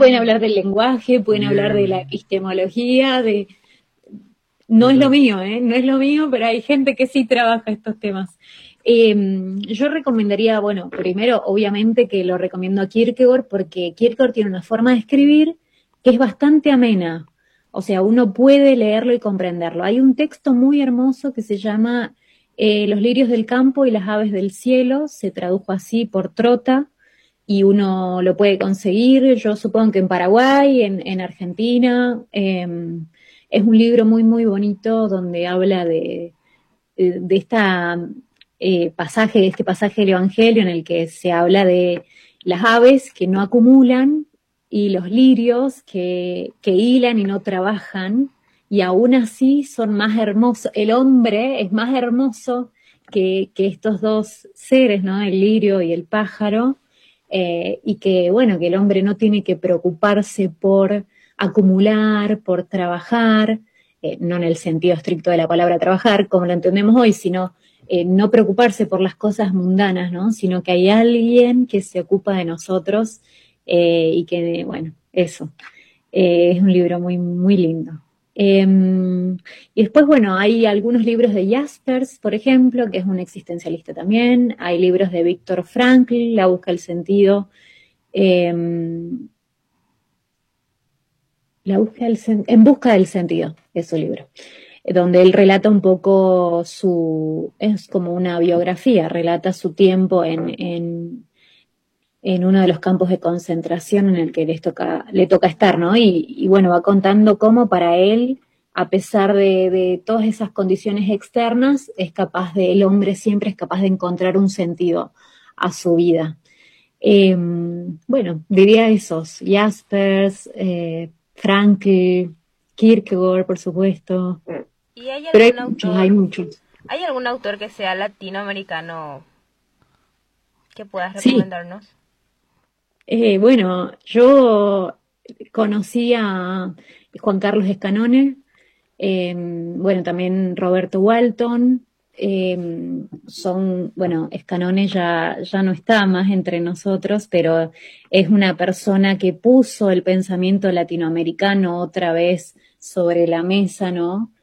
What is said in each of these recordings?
pueden hablar del lenguaje, pueden hablar de la Bien. epistemología, no es lo Exacto. mío, ¿eh? No es lo mío, pero hay gente que sí trabaja estos temas. Yo recomendaría, bueno, primero, obviamente que lo recomiendo a Kierkegaard, porque Kierkegaard tiene una forma de escribir que es bastante amena. O sea, uno puede leerlo y comprenderlo. Hay un texto muy hermoso que se llama Los lirios del campo y las aves del cielo, se tradujo así por Trota, y uno lo puede conseguir, yo supongo que en Paraguay, en Argentina. Es un libro muy, muy bonito donde habla de esta de este pasaje del Evangelio en el que se habla de las aves que no acumulan y los lirios que hilan y no trabajan, y aún así son más hermosos. El hombre es más hermoso que estos dos seres, ¿no? El lirio y el pájaro, y que, bueno, que el hombre no tiene que preocuparse por acumular, por trabajar, no en el sentido estricto de la palabra trabajar, como lo entendemos hoy, sino no preocuparse por las cosas mundanas, ¿no? Sino que hay alguien que se ocupa de nosotros, y que, bueno, eso. Es un libro muy, muy lindo. Y después, bueno, hay algunos libros de Jaspers, por ejemplo, que es un existencialista también. Hay libros de Viktor Frankl, La busca del sentido. Eh, En busca del sentido, es su libro, donde él relata un poco es como una biografía, relata su tiempo en uno de los campos de concentración en el que le toca estar, ¿no? Y bueno, va contando cómo para él, a pesar de todas esas condiciones externas, el hombre siempre es capaz de encontrar un sentido a su vida. Bueno, diría esos, Jaspers, Frankl, Kierkegaard, por supuesto, ¿Y pero hay muchos. hay algún autor que sea latinoamericano que puedas Sí, recomendarnos? bueno, yo conocí a Juan Carlos Escanone, bueno, también Roberto Walton. Bueno, Escanone ya no está más entre nosotros, pero es una persona que puso el pensamiento latinoamericano otra vez sobre la mesa, ¿no?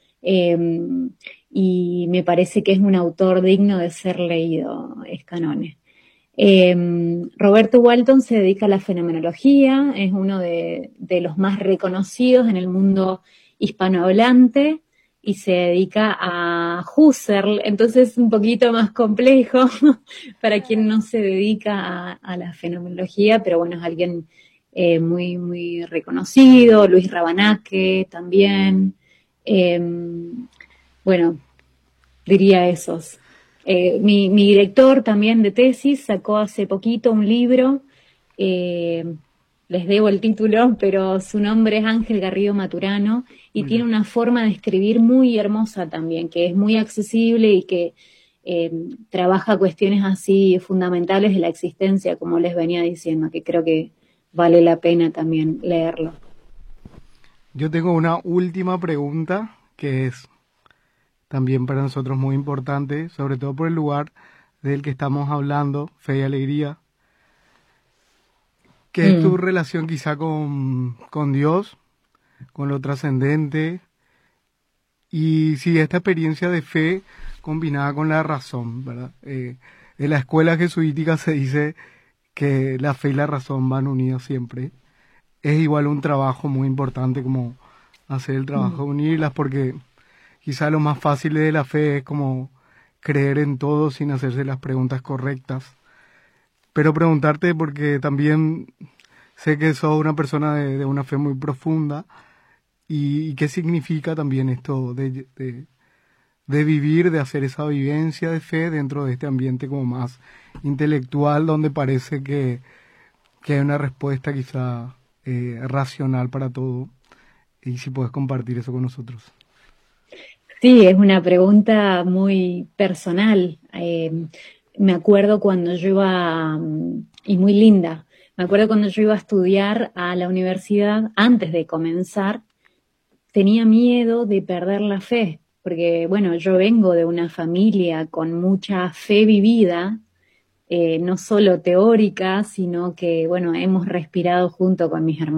Y me parece que es un autor digno de ser leído, Escanone. Roberto Walton se dedica a la fenomenología, es uno de los más reconocidos en el mundo hispanohablante y se dedica a Husserl, entonces es un poquito más complejo para quien no se dedica a la fenomenología, pero bueno, es alguien muy, muy reconocido. Luis Rabanaque también. Eh, bueno, diría esos. Mi director también de tesis sacó hace poquito un libro, eh, les debo el título, pero su nombre es Ángel Garrido Maturano y tiene Mira. una forma de escribir muy hermosa también, que es muy accesible y que eh, trabaja cuestiones así fundamentales de la existencia, como les venía diciendo, que creo que vale la pena también leerlo. Yo tengo una última pregunta que es también para nosotros muy importante, sobre todo por el lugar del que estamos hablando, fe y alegría. ¿Qué es tu Mm. relación quizá con Dios, con lo trascendente? Y si esta experiencia de fe combinada con la razón, ¿verdad? En la escuela jesuítica se dice que la fe y la razón van unidas siempre. Es igual un trabajo muy importante como hacer el trabajo Mm. de unirlas, porque quizá lo más fácil de la fe es como creer en todo sin hacerse las preguntas correctas. Pero preguntarte, porque también sé que sos una persona de una fe muy profunda, y qué significa también esto de vivir, de hacer esa vivencia de fe dentro de este ambiente como más intelectual, donde parece que hay una respuesta quizá racional para todo. Y si puedes compartir eso con nosotros. Sí, es una pregunta muy personal. Me acuerdo cuando yo iba, y muy linda, me acuerdo cuando yo iba a estudiar a la universidad, antes de comenzar, tenía miedo de perder la fe, porque bueno, yo vengo de una familia con mucha fe vivida, no solo teórica, sino que bueno, hemos respirado junto con mis hermanos